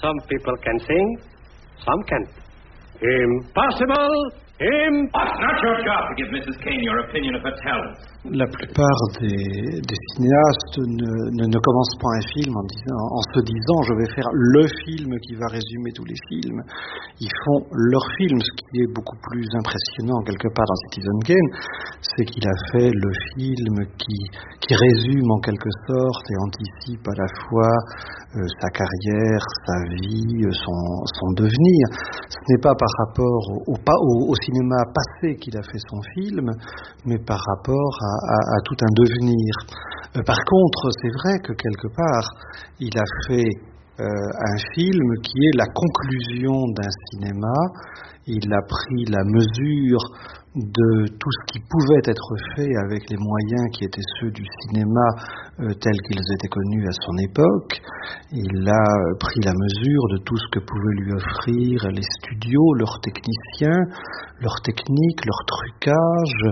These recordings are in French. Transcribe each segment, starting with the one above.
Some people can sing, some can't. Impossible! It's not your job to give Mrs. Kane your opinion of her talents. La plupart des cinéastes ne commencent pas un film en se disant je vais faire le film qui va résumer tous les films. Ils font leur film. Ce qui est beaucoup plus impressionnant quelque part dans Citizen Kane, c'est qu'il a fait le film qui résume en quelque sorte et anticipe à la fois sa carrière, sa vie, son devenir. Ce n'est pas par rapport au cinéma passé qu'il a fait son film, mais par rapport à tout un devenir. Par contre, c'est vrai que quelque part, il a fait un film qui est la conclusion d'un cinéma. Il a pris la mesure de tout ce qui pouvait être fait avec les moyens qui étaient ceux du cinéma tels qu'ils étaient connus à son époque. Il a pris la mesure de tout ce que pouvaient lui offrir les studios, leurs techniciens, leurs techniques, leurs trucages,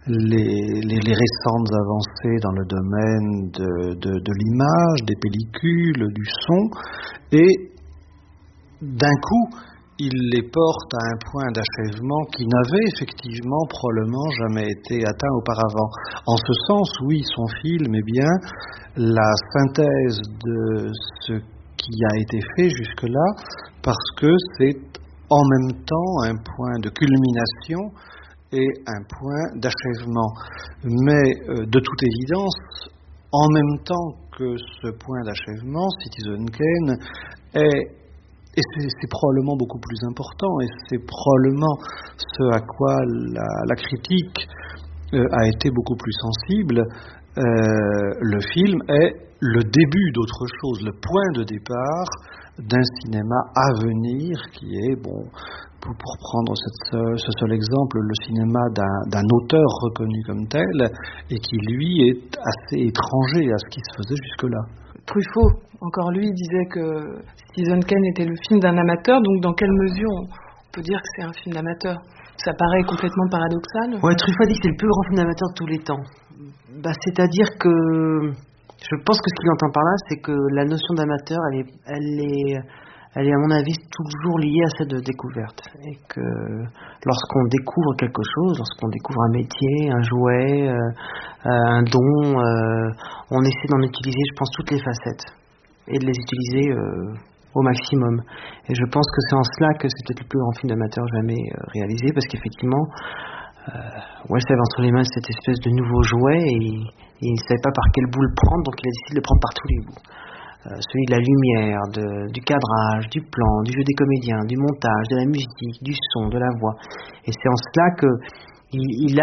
les récentes avancées dans le domaine de l'image, des pellicules, du son, et d'un coup, il les porte à un point d'achèvement qui n'avait effectivement probablement jamais été atteint auparavant. En ce sens, oui, son film est bien la synthèse de ce qui a été fait jusque-là, parce que c'est en même temps un point de culmination et un point d'achèvement. Mais de toute évidence, en même temps que ce point d'achèvement, Citizen Kane et c'est probablement beaucoup plus important, et c'est probablement ce à quoi la critique a été beaucoup plus sensible. Le film est le début d'autre chose, le point de départ d'un cinéma à venir qui est, pour prendre ce seul exemple, le cinéma d'un auteur reconnu comme tel, et qui lui est assez étranger à ce qui se faisait jusque-là. Truffaut, encore lui, disait que Citizen Kane était le film d'un amateur, donc dans quelle mesure on peut dire que c'est un film d'amateur ? Ça paraît complètement paradoxal. Ouais, Truffaut dit que c'est le plus grand film d'amateur de tous les temps. C'est-à-dire que je pense que ce qu'il entend par là, c'est que la notion d'amateur, elle est à mon avis toujours liée à celle de découverte, et que lorsqu'on découvre quelque chose, lorsqu'on découvre un métier, un jouet, un don, on essaie d'en utiliser, je pense, toutes les facettes et de les utiliser au maximum. Et je pense que c'est en cela que c'est peut-être le plus grand film d'amateur jamais réalisé, parce qu'effectivement Wells avait entre les mains cette espèce de nouveau jouet, et il ne savait pas par quel bout le prendre, donc il a décidé de le prendre par tous les bouts. Celui de la lumière, du cadrage, du plan, du jeu des comédiens, du montage, de la musique, du son, de la voix. Et c'est en cela que il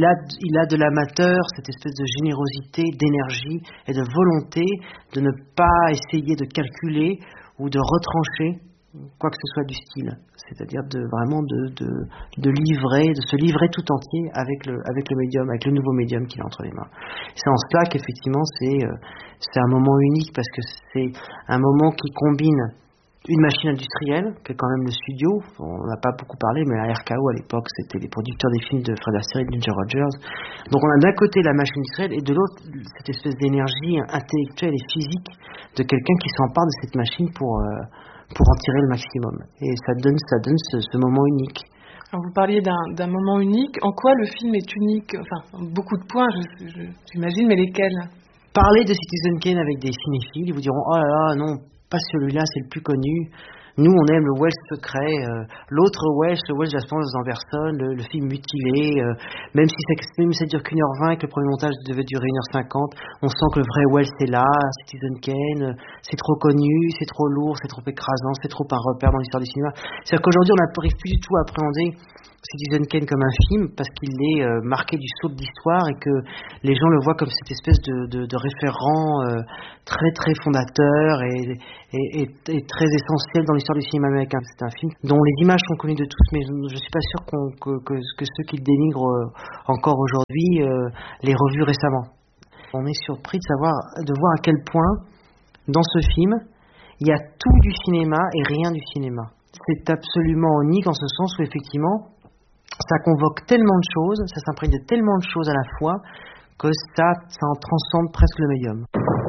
a de l'amateur cette espèce de générosité, d'énergie et de volonté de ne pas essayer de calculer ou de retrancher quoi que ce soit du style. C'est-à-dire vraiment de se livrer tout entier avec le médium, avec le nouveau médium qu'il a entre les mains. C'est en cela qu'effectivement c'est un moment unique, parce que c'est un moment qui combine une machine industrielle, qui est quand même le studio. On n'a pas beaucoup parlé, mais la RKO à l'époque, c'était les producteurs des films de Fred Astaire et de Ginger Rogers. Donc on a d'un côté la machine industrielle, et de l'autre cette espèce d'énergie intellectuelle et physique de quelqu'un qui s'empare de cette machine pour en tirer le maximum. Et ça donne ce moment unique. Alors vous parliez d'un moment unique. En quoi le film est unique ? Enfin, beaucoup de points, j'imagine, mais lesquels ? Parler de Citizen Kane avec des cinéphiles, ils vous diront « Oh là là, non, pas celui-là, c'est le plus connu. Nous, on aime le Wells secret, l'autre Wells, le Wells Jaspense en personne, le film mutilé, même si ça dure qu'1h20 et que le premier montage devait durer 1h50, on sent que le vrai Wells est là, Citizen Kane, c'est trop connu, c'est trop lourd, c'est trop écrasant, c'est trop un repère dans l'histoire du cinéma. C'est-à-dire qu'aujourd'hui, on n'arrive plus du tout à appréhender Citizen Kane comme un film, parce qu'il est marqué du sceau de l'histoire, et que les gens le voient comme cette espèce de référent très très fondateur et très essentiel dans l'histoire du cinéma américain. C'est un film dont les images sont connues de tous, mais je ne suis pas sûr que ceux qui le dénigrent encore aujourd'hui l'aient revu récemment. On est surpris de voir à quel point dans ce film il y a tout du cinéma et rien du cinéma. C'est absolument unique en ce sens où effectivement ça convoque tellement de choses, ça s'imprègne de tellement de choses à la fois, que ça en transcende presque le médium.